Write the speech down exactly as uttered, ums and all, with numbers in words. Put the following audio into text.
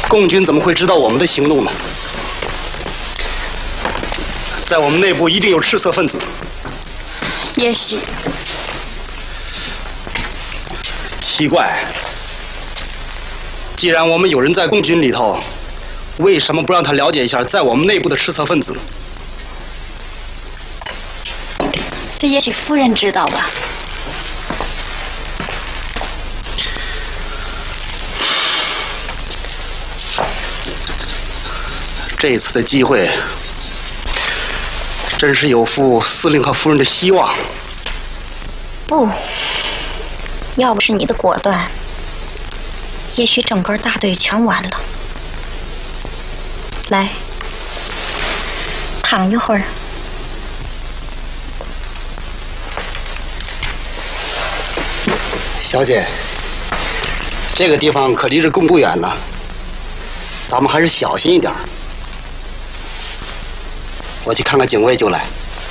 共军怎么会知道我们的行动呢？在我们内部一定有赤色分子。 也许。 奇怪，既然我们有人在共军里头，为什么不让他了解一下在我们内部的赤色分子？ 这也许夫人知道吧。 这次的机会，真是有负司令和夫人的希望。 不，要不是你的果断，也许整个大队全完了。来，躺一会儿。 小姐，这个地方可离着宫不远呢，咱们还是小心一点。我去看看警卫就来。